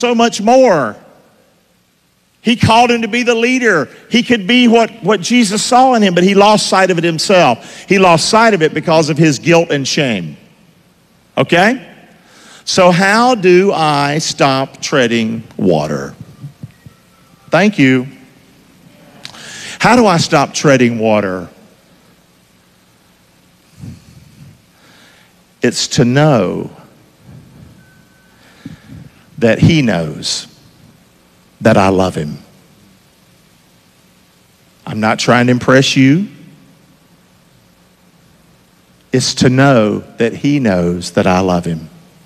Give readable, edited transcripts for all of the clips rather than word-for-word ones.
so much more. He called him to be the leader. He could be what Jesus saw in him, but he lost sight of it himself. He lost sight of it because of his guilt and shame. Okay? So how do I stop treading water? Thank you. How do I stop treading water? It's to know that he knows that I love him. I'm not trying to impress you. It's to know that he knows that I love him.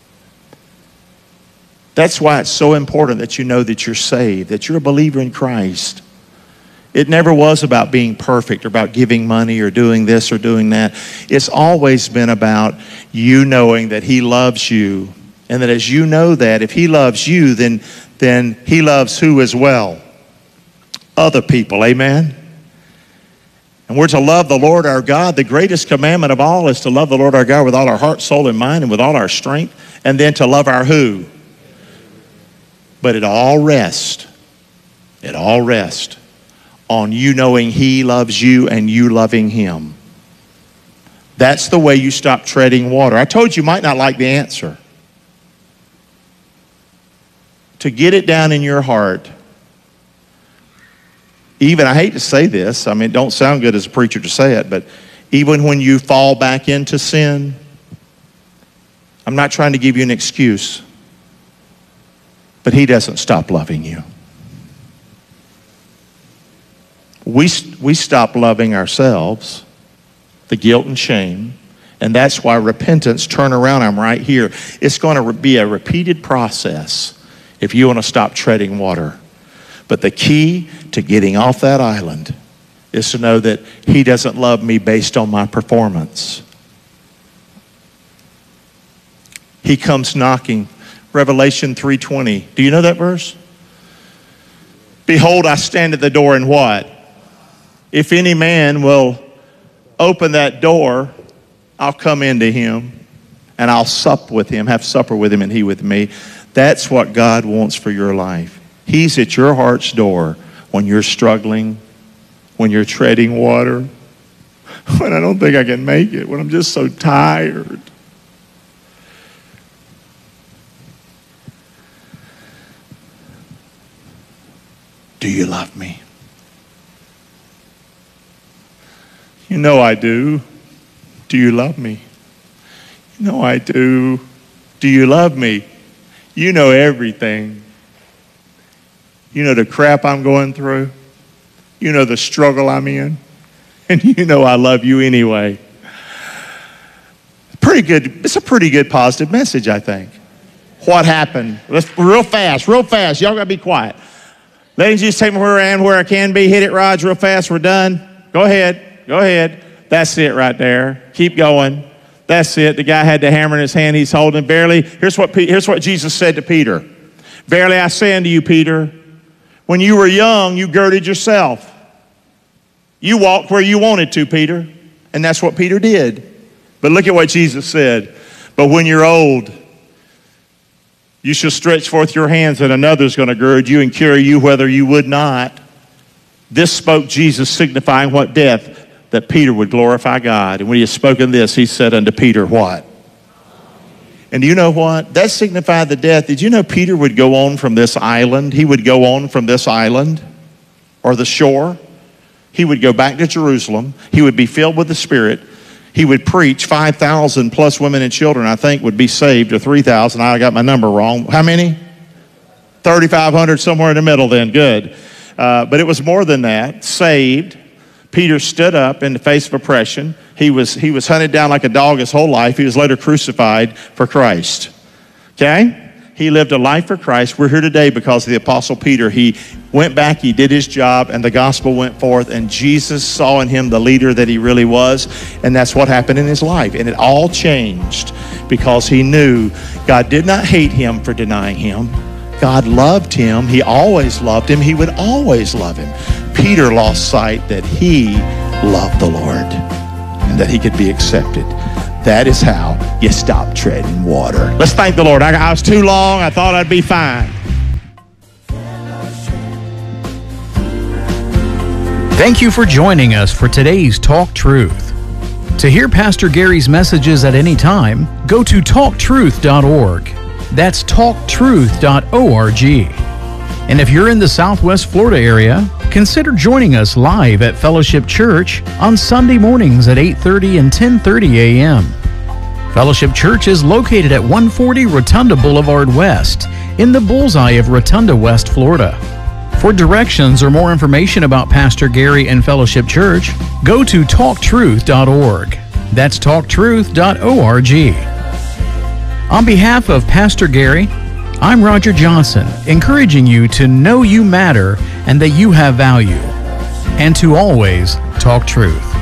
That's why it's so important that you know that you're saved, that you're a believer in Christ. It never was about being perfect or about giving money or doing this or doing that. It's always been about you knowing that he loves you, and that as you know that, if he loves you, then he loves who as well? Other people, amen? And we're to love the Lord our God. The greatest commandment of all is to love the Lord our God with all our heart, soul, and mind, and with all our strength, and then to love our who? But it all rests on you knowing he loves you and you loving him. That's the way you stop treading water. I told you might not like the answer. To get it down in your heart, even, I hate to say this, I mean, it don't sound good as a preacher to say it, but even when you fall back into sin, I'm not trying to give you an excuse, but he doesn't stop loving you. We stop loving ourselves, the guilt and shame, and that's why repentance, turn around, I'm right here. It's going to be a repeated process if you want to stop treading water. But the key to getting off that island is to know that he doesn't love me based on my performance. He comes knocking. Revelation 3:20. Do you know that verse? Behold, I stand at the door and what? If any man will open that door, I'll come into him and I'll sup with him, have supper with him and he with me. That's what God wants for your life. He's at your heart's door when you're struggling, when you're treading water, when I don't think I can make it, when I'm just so tired. Do you love me? You know I do. Do you love me? You know I do. Do you love me? You know everything. You know the crap I'm going through. You know the struggle I'm in. And you know I love you anyway. Pretty good. It's a pretty good positive message, I think. What happened? Let's real fast. Y'all got to be quiet. Ladies, just take me where I am, where I can be. Hit it, Raj, real fast. We're done. Go ahead. That's it right there. Keep going. That's it. The guy had the hammer in his hand. He's holding barely. Here's what Jesus said to Peter. Verily I say unto you, Peter, when you were young, you girded yourself. You walked where you wanted to, Peter. And that's what Peter did. But look at what Jesus said. But when you're old, you shall stretch forth your hands, and another's going to gird you and carry you whither you would not. This spoke Jesus, signifying what death? That Peter would glorify God. And when he had spoken this, he said unto Peter, what? And do you know what? That signified the death. Did you know Peter would go on from this island? He would go on from this island or the shore. He would go back to Jerusalem. He would be filled with the Spirit. He would preach. 5,000 plus women and children, I think, would be saved, or 3,000. I got my number wrong. How many? 3,500, somewhere in the middle then. Good. But it was more than that. Saved. Peter stood up in the face of oppression. He was hunted down like a dog his whole life. He was later crucified for Christ. Okay? He lived a life for Christ. We're here today because of the Apostle Peter. He went back, he did his job, and the gospel went forth, and Jesus saw in him the leader that he really was, and that's what happened in his life. And it all changed because he knew God did not hate him for denying him. God loved him. He always loved him. He would always love him. Peter lost sight that he loved the Lord and that he could be accepted. That is how you stop treading water. Let's thank the Lord. I was too long. I thought I'd be fine. Thank you for joining us for today's Talk Truth. To hear Pastor Gary's messages at any time, go to talktruth.org. That's talktruth.org. And if you're in the Southwest Florida area, consider joining us live at Fellowship Church on Sunday mornings at 8:30 and 10:30 a.m. Fellowship Church is located at 140 Rotunda Boulevard West in the bullseye of Rotunda, West Florida. For directions or more information about Pastor Gary and Fellowship Church, go to talktruth.org. That's talktruth.org. On behalf of Pastor Gary, I'm Roger Johnson, encouraging you to know you matter and that you have value, and to always talk truth.